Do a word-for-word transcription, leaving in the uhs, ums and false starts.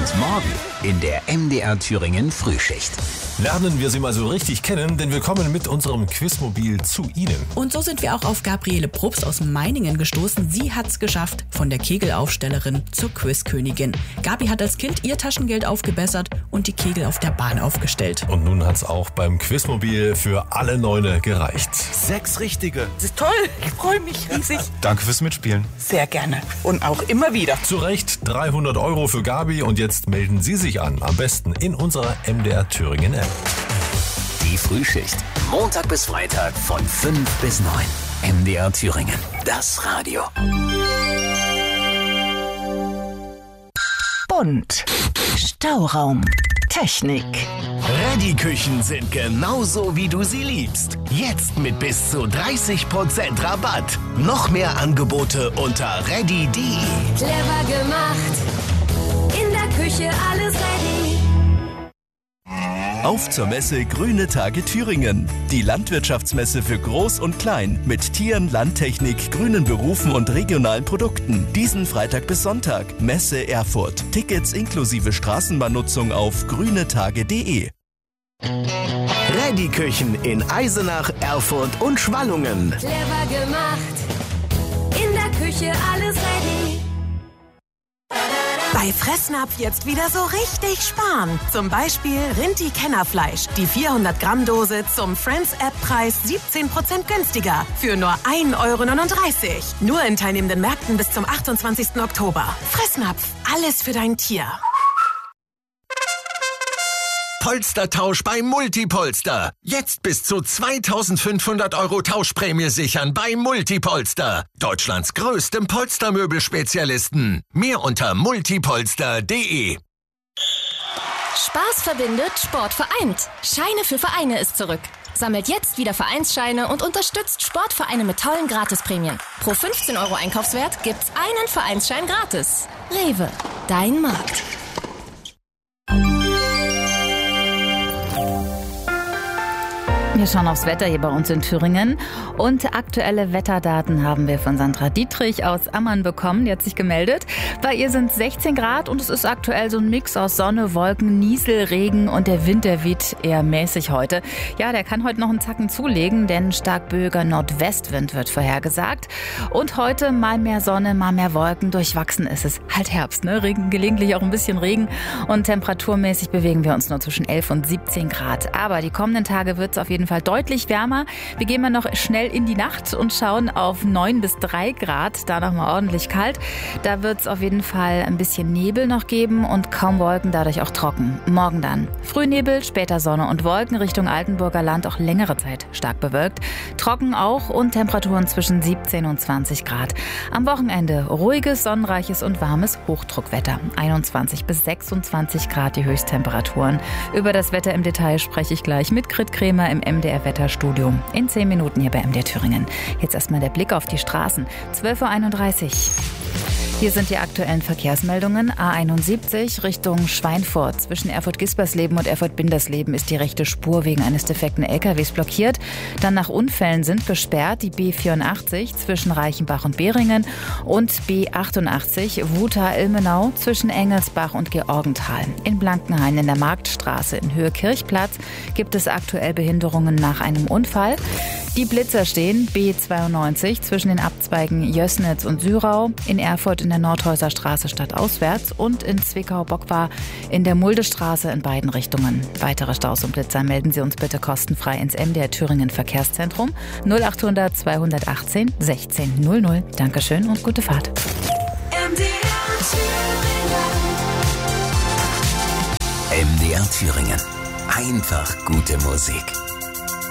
Und morgen in der M D R Thüringen Frühschicht. Lernen wir sie mal so richtig kennen, denn wir kommen mit unserem Quizmobil zu Ihnen. Und so sind wir auch auf Gabriele Probst aus Meiningen gestoßen. Sie hat's geschafft, von der Kegelaufstellerin zur Quizkönigin. Gabi hat als Kind ihr Taschengeld aufgebessert und die Kegel auf der Bahn aufgestellt. Und nun hat's auch beim Quizmobil für alle Neune gereicht. Sechs richtige. Das ist toll, ich freue mich riesig. Danke fürs Mitspielen. Sehr gerne und auch immer wieder. Zu Recht dreihundert Euro für Gabi und jetzt melden Sie sich an. Am besten in unserer M D R Thüringen App. Die Frühschicht. Montag bis Freitag von fünf bis neun. M D R Thüringen. Das Radio. Bunt. Stauraum. Technik. Ready-Küchen sind genauso, wie du sie liebst. Jetzt mit bis zu dreißig Prozent Rabatt. Noch mehr Angebote unter ready punkt de. Clever gemacht. In der Küche alles ready. Auf zur Messe Grüne Tage Thüringen. Die Landwirtschaftsmesse für Groß und Klein mit Tieren, Landtechnik, grünen Berufen und regionalen Produkten. Diesen Freitag bis Sonntag. Messe Erfurt. Tickets inklusive Straßenbahnnutzung auf grünetage punkt de. Ready-Küchen in Eisenach, Erfurt und Schwallungen. Clever gemacht. In der Küche alles ready. Bei Fressnapf jetzt wieder so richtig sparen. Zum Beispiel Rinti-Kennerfleisch. Die vierhundert Gramm Dose zum Friends-App-Preis siebzehn Prozent günstiger. Für nur ein Euro neununddreißig. Nur in teilnehmenden Märkten bis zum achtundzwanzigsten Oktober. Fressnapf. Alles für dein Tier. Polstertausch bei Multipolster. Jetzt bis zu zweitausendfünfhundert Euro Tauschprämie sichern bei Multipolster. Deutschlands größtem Polstermöbelspezialisten. Mehr unter multipolster punkt de. Spaß verbindet, Sport vereint. Scheine für Vereine ist zurück. Sammelt jetzt wieder Vereinsscheine und unterstützt Sportvereine mit tollen Gratisprämien. Pro fünfzehn Euro Einkaufswert gibt's einen Vereinsschein gratis. Rewe, dein Markt. Wir schauen aufs Wetter hier bei uns in Thüringen und aktuelle Wetterdaten haben wir von Sandra Dietrich aus Ammann bekommen. Die hat sich gemeldet. Bei ihr sind sechzehn Grad und es ist aktuell so ein Mix aus Sonne, Wolken, Niesel, Regen und der Wind, der weht eher mäßig heute. Ja, der kann heute noch einen Zacken zulegen, denn stark böiger Nordwestwind wird vorhergesagt. Und heute mal mehr Sonne, mal mehr Wolken. Durchwachsen ist es. Halt Herbst, ne? Regen, gelegentlich auch ein bisschen Regen und temperaturmäßig bewegen wir uns nur zwischen elf und siebzehn Grad. Aber die kommenden Tage wird es auf jeden Fall deutlich wärmer. Wir gehen mal noch schnell in die Nacht und schauen auf neun bis drei Grad. Da noch mal ordentlich kalt. Da wird es auf jeden Fall ein bisschen Nebel noch geben und kaum Wolken, dadurch auch trocken. Morgen dann Frühnebel, später Sonne und Wolken Richtung Altenburger Land, auch längere Zeit stark bewölkt. Trocken auch und Temperaturen zwischen siebzehn und zwanzig Grad. Am Wochenende ruhiges, sonnenreiches und warmes Hochdruckwetter. einundzwanzig bis sechsundzwanzig Grad die Höchsttemperaturen. Über das Wetter im Detail spreche ich gleich mit Grit Kremer im M D R Wetterstudio. In zehn Minuten hier bei M D R Thüringen. Jetzt erstmal der Blick auf die Straßen. zwölf Uhr einunddreißig. Hier sind die aktuellen Verkehrsmeldungen. A einundsiebzig Richtung Schweinfurt. Zwischen Erfurt-Gispersleben und Erfurt-Bindersleben ist die rechte Spur wegen eines defekten L K Ws blockiert. Dann nach Unfällen sind gesperrt die B vierundachtzig zwischen Reichenbach und Beringen und B achtundachtzig Wuta-Ilmenau zwischen Engelsbach und Georgenthal. In Blankenhain in der Marktstraße in Höhe Kirchplatz gibt es aktuell Behinderungen nach einem Unfall. Die Blitzer stehen B zweiundneunzig zwischen den Abzweigen Jößnitz und Sürau, in Erfurt in der Nordhäuser Straße stadtauswärts und in Zwickau-Bockwar in der Muldestraße in beiden Richtungen. Weitere Staus und Blitzer melden Sie uns bitte kostenfrei ins M D R Thüringen Verkehrszentrum null achthundert zweihundertachtzehn sechzehn null null. Dankeschön und gute Fahrt. M D R Thüringen. M D R Thüringen. Einfach gute Musik.